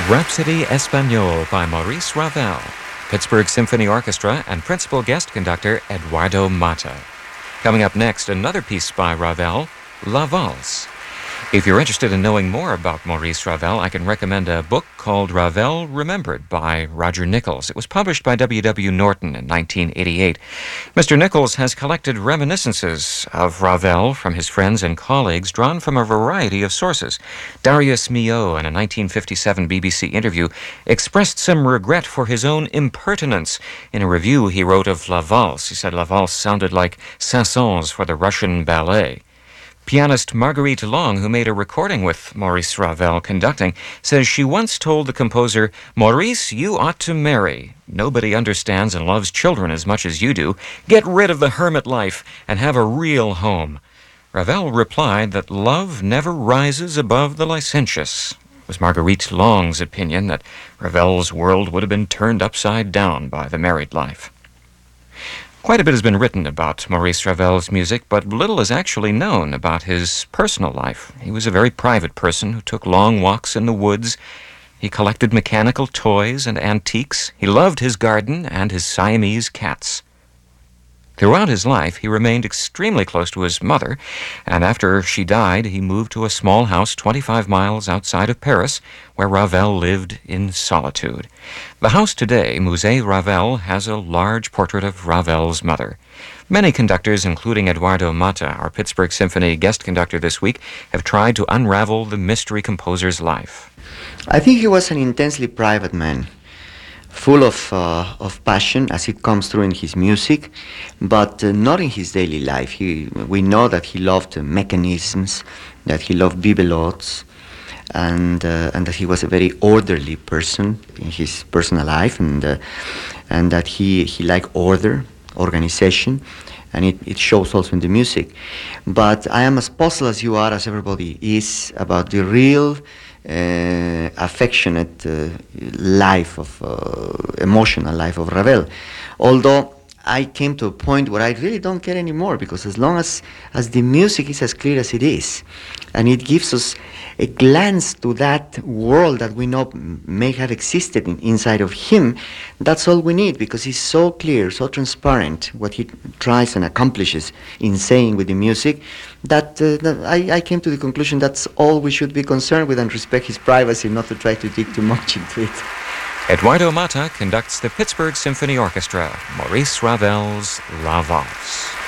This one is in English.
Rhapsody Espagnole by Maurice Ravel, Pittsburgh Symphony Orchestra, and principal guest conductor Eduardo Mata. Coming up next, another piece by Ravel, La Valse. If you're interested in knowing more about Maurice Ravel, I can recommend a book called Ravel Remembered by Roger Nichols. It was published by W.W. Norton in 1988. Mr. Nichols has collected reminiscences of Ravel from his friends and colleagues, drawn from a variety of sources. Darius Milhaud, in a 1957 BBC interview, expressed some regret for his own impertinence. In a review he wrote of La Valse, he said La Valse sounded like Saint-Saëns for the Russian ballet. Pianist Marguerite Long, who made a recording with Maurice Ravel conducting, says she once told the composer, "Maurice, you ought to marry. Nobody understands and loves children as much as you do. Get rid of the hermit life and have a real home." Ravel replied that love never rises above the licentious. It was Marguerite Long's opinion that Ravel's world would have been turned upside down by the married life. Quite a bit has been written about Maurice Ravel's music, but little is actually known about his personal life. He was a very private person who took long walks in the woods. He collected mechanical toys and antiques. He loved his garden and his Siamese cats. Throughout his life, he remained extremely close to his mother, and after she died, he moved to a small house 25 miles outside of Paris, where Ravel lived in solitude. The house today, Musée Ravel, has a large portrait of Ravel's mother. Many conductors, including Eduardo Mata, our Pittsburgh Symphony guest conductor this week, have tried to unravel the mystery composer's life. I think he was an intensely private man, full of passion as it comes through in his music, but not in his daily life. We know that he loved mechanisms, that he loved bibelots, and that he was a very orderly person in his personal life, and that he liked organization, and it shows also in the music. But I am as puzzled as you are, as everybody is, about the real affectionate life emotional life of Ravel. Although I came to a point where I really don't care anymore, because as long as the music is as clear as it is, and it gives us a glance to that world that we know may have existed inside of him, that's all we need, because he's so clear, so transparent, what he tries and accomplishes in saying with the music, that I came to the conclusion that's all we should be concerned with, and respect his privacy, not to try to dig too much into it. Eduardo Mata conducts the Pittsburgh Symphony Orchestra, Maurice Ravel's La Valse.